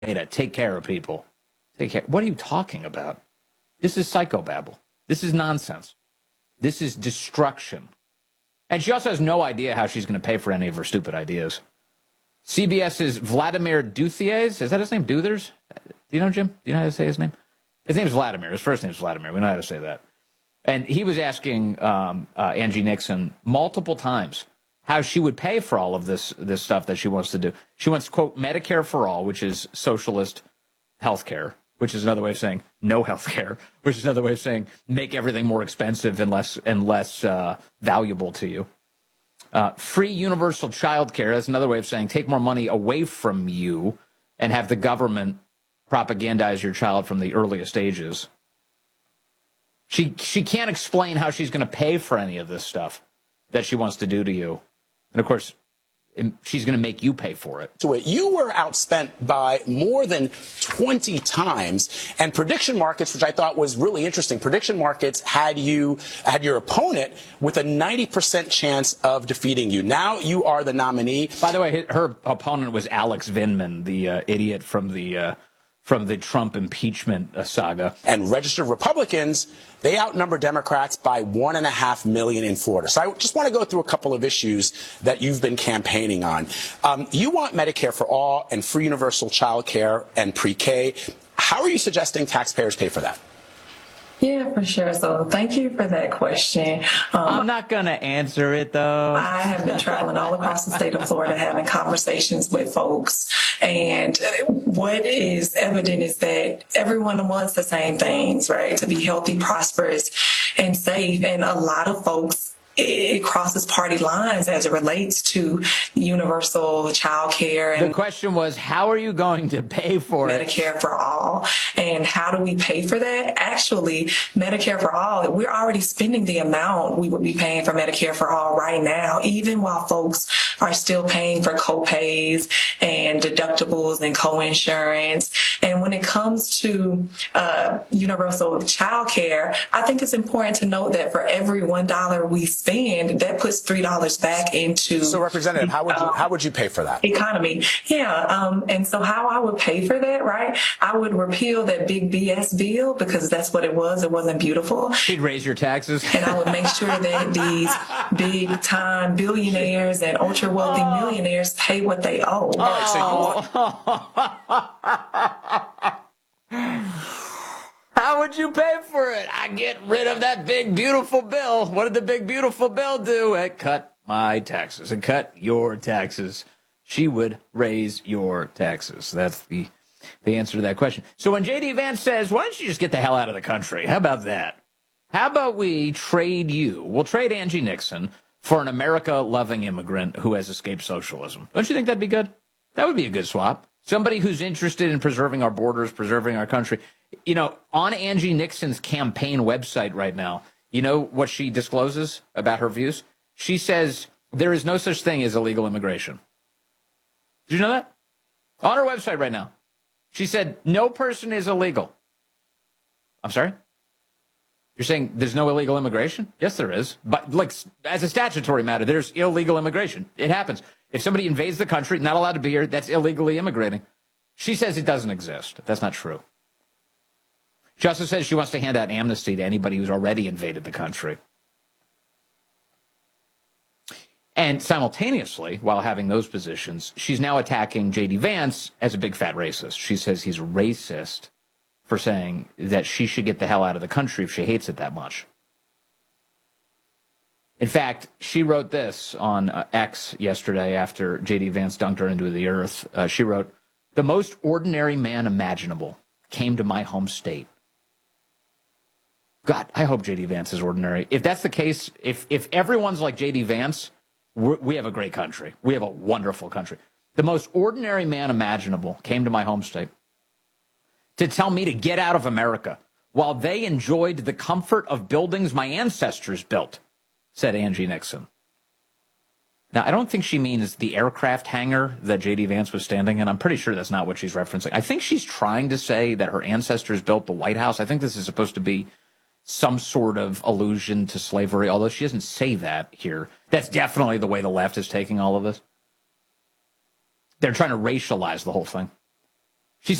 to take care of people. Take care. What are you talking about? This is psychobabble. This is nonsense. This is destruction. And she also has no idea how she's going to pay for any of her stupid ideas. CBS's Vladimir Duthers, is that his name? Duthers? Do you know, Jim? Do you know how to say his name? His name's Vladimir. His first name's Vladimir. We know how to say that. And he was asking Angie Nixon multiple times how she would pay for all of this stuff that she wants to do. She wants, quote, Medicare for all, which is socialist health care, which is another way of saying no health care, which is another way of saying make everything more expensive and less valuable to you. Free universal child care, that's another way of saying take more money away from you and have the government propagandize your child from the earliest ages. She can't explain how she's going to pay for any of this stuff that she wants to do to you. And, of course, she's going to make you pay for it. So you were outspent by more than 20 times. And prediction markets, which I thought was really interesting, prediction markets had your opponent with a 90% chance of defeating you. Now you are the nominee. By the way, her opponent was Alex Vindman, the idiot from the Trump impeachment saga. And registered Republicans, they outnumber Democrats by 1.5 million in Florida. So I just want to go through a couple of issues that you've been campaigning on. You want Medicare for all and free universal child care and pre-K. How are you suggesting taxpayers pay for that? Yeah, for sure. So thank you for that question. I'm not going to answer it, though. I have been traveling all across the state of Florida having conversations with folks. And what is evident is that everyone wants the same things, right? To be healthy, prosperous, and safe. And a lot of folks, it crosses party lines as it relates to universal child care. And the question was, how are you going to pay for Medicare for all? And how do we pay for that? Actually, Medicare for all, we're already spending the amount we would be paying for Medicare for all right now, even while folks are still paying for co-pays and deductibles and co-insurance. And when it comes to universal child care, I think it's important to note that for every $1 we spend, that puts $3 back into. So, Representative, how would you pay for that? Economy. Yeah. And so how I would pay for that, right? I would repeal that big BS bill because that's what it was. It wasn't beautiful. She'd raise your taxes. And I would make sure that these big time billionaires and ultra wealthy millionaires pay what they owe. All right, so how would you pay for it? I get rid of that big, beautiful bill. What did the big, beautiful bill do? It cut my taxes. It cut your taxes. She would raise your taxes. That's the answer to that question. So when J.D. Vance says, why don't you just get the hell out of the country? How about that? How about we trade you? We'll trade Angie Nixon for an America-loving immigrant who has escaped socialism. Don't you think that'd be good? That would be a good swap. Somebody who's interested in preserving our borders, preserving our country. You know, on Angie Nixon's campaign website right now, you know what she discloses about her views? She says there is no such thing as illegal immigration. Did you know that? On her website right now. She said no person is illegal. I'm sorry? You're saying there's no illegal immigration? Yes, there is. But like as a statutory matter, there's illegal immigration. It happens. If somebody invades the country, not allowed to be here, that's illegally immigrating. She says it doesn't exist. That's not true. She also says she wants to hand out amnesty to anybody who's already invaded the country. And simultaneously, while having those positions, she's now attacking J.D. Vance as a big fat racist. She says he's racist for saying that she should get the hell out of the country if she hates it that much. In fact, she wrote this on X yesterday after J.D. Vance dunked her into the earth. She wrote, "The most ordinary man imaginable came to my home state." God, I hope J.D. Vance is ordinary. If that's the case, if everyone's like J.D. Vance, we have a great country. We have a wonderful country. The most ordinary man imaginable came to my home state to tell me to get out of America while they enjoyed the comfort of buildings my ancestors built, said Angie Nixon. Now, I don't think she means the aircraft hangar that J.D. Vance was standing in. I'm pretty sure that's not what she's referencing. I think she's trying to say that her ancestors built the White House. I think this is supposed to be some sort of allusion to slavery, although she doesn't say that here. That's definitely the way the left is taking all of this. They're trying to racialize the whole thing.